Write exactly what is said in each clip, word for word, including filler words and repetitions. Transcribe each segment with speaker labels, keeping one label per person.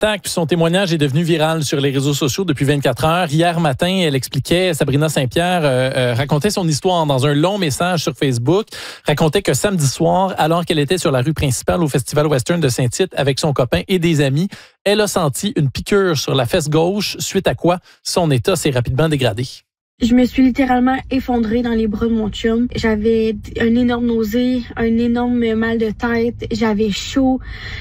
Speaker 1: attaque, puis son témoignage est devenu viral sur les réseaux sociaux depuis vingt-quatre heures. Hier matin, elle expliquait, Sabrina Saint-Pierre euh, euh, racontait son histoire dans un long message sur Facebook, racontait que samedi soir, alors qu'elle était sur la rue principale au Festival Western de Saint-Tite avec son copain et des amis, elle a senti une piqûre sur la fesse gauche, suite à quoi son état s'est rapidement dégradé.
Speaker 2: Je me suis littéralement effondrée dans les bras de mon chum. J'avais un énorme nausée, un énorme mal de tête, j'avais chaud,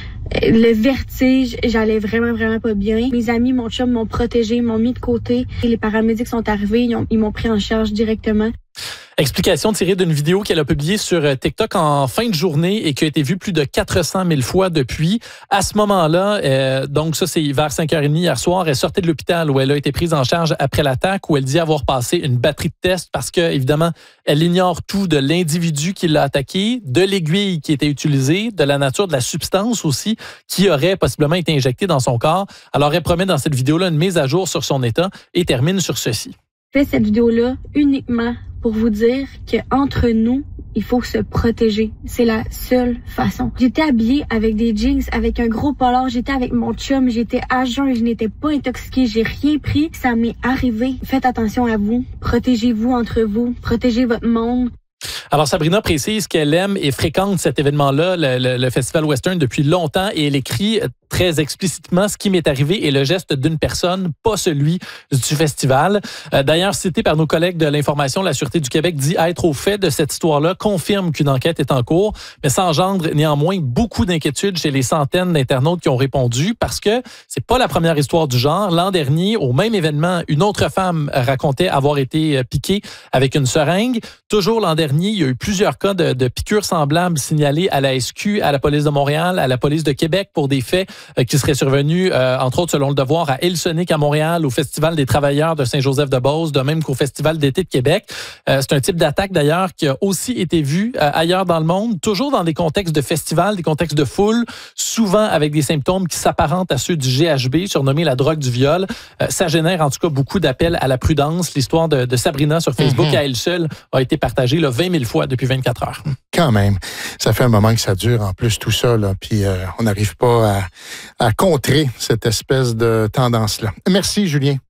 Speaker 2: le vertige, j'allais vraiment, vraiment pas bien. Mes amis, mon chum m'ont protégée, m'ont mis de côté. Les paramédics sont arrivés, ils, ont, ils m'ont pris en charge directement.
Speaker 1: Explication tirée d'une vidéo qu'elle a publiée sur TikTok en fin de journée et qui a été vue plus de quatre cent mille fois depuis. À ce moment-là, euh, donc ça c'est vers cinq heures trente hier soir, elle sortait de l'hôpital où elle a été prise en charge après l'attaque, où elle dit avoir passé une batterie de tests parce que, évidemment, elle ignore tout de l'individu qui l'a attaqué, de l'aiguille qui était utilisée, de la nature de la substance aussi qui aurait possiblement été injectée dans son corps. Alors elle promet dans cette vidéo-là une mise à jour sur son état et termine sur ceci.
Speaker 2: Je fais cette vidéo-là uniquement pour vous dire qu'entre nous, il faut se protéger. C'est la seule façon. J'étais habillée avec des jeans, avec un gros polar. J'étais avec mon chum. J'étais à jeun. Je n'étais pas intoxiquée. J'ai rien pris. Ça m'est arrivé. Faites attention à vous. Protégez-vous entre vous. Protégez votre monde.
Speaker 1: Alors, Sabrina précise qu'elle aime et fréquente cet événement-là, le, le, le Festival Western, depuis longtemps, et elle écrit très explicitement ce qui m'est arrivé est le geste d'une personne, pas celui du festival. Euh, d'ailleurs, cité par nos collègues de l'information, la Sûreté du Québec dit être au fait de cette histoire-là, confirme qu'une enquête est en cours, mais ça engendre néanmoins beaucoup d'inquiétudes chez les centaines d'internautes qui ont répondu, parce que c'est pas la première histoire du genre. L'an dernier, au même événement, une autre femme racontait avoir été piquée avec une seringue. Toujours l'an dernier, il y a eu plusieurs cas de, de piqûres semblables signalés à la S Q, à la police de Montréal, à la police de Québec pour des faits euh, qui seraient survenus, euh, entre autres selon le Devoir, à Helsonic à Montréal, au Festival des travailleurs de Saint-Joseph-de-Beauce, de même qu'au Festival d'été de Québec. Euh, c'est un type d'attaque d'ailleurs qui a aussi été vu euh, ailleurs dans le monde, toujours dans des contextes de festival, des contextes de foule, souvent avec des symptômes qui s'apparentent à ceux du G H B, surnommé la drogue du viol. Euh, ça génère en tout cas beaucoup d'appels à la prudence. L'histoire de, de Sabrina sur Facebook, mm-hmm. à elle seule, a été partagée là, vingt mille fois depuis vingt-quatre heures.
Speaker 3: Quand même. Ça fait un moment que ça dure en plus tout ça, là, puis euh, on n'arrive pas à, à contrer cette espèce de tendance-là. Merci, Julien.